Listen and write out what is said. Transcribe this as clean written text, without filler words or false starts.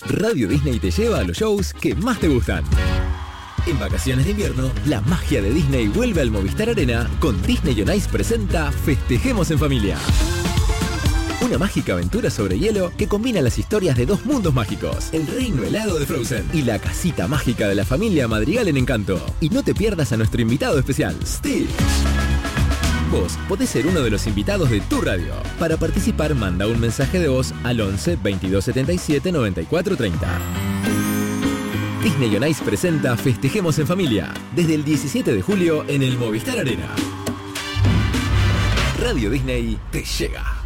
Radio Disney te lleva a los shows que más te gustan. En vacaciones de invierno, la magia de Disney vuelve al Movistar Arena con Disney on Ice presenta Festejemos en Familia. Una mágica aventura sobre hielo que combina las historias de dos mundos mágicos, el reino helado de Frozen y la casita mágica de la familia Madrigal en Encanto. Y no te pierdas a nuestro invitado especial, Stitch. Vos podés ser uno de los invitados de tu radio. Para participar, manda un mensaje de voz al 11 22 77 94 30. Disney on Ice presenta Festejemos en Familia, desde el 17 de julio en el Movistar Arena. Radio Disney te llega.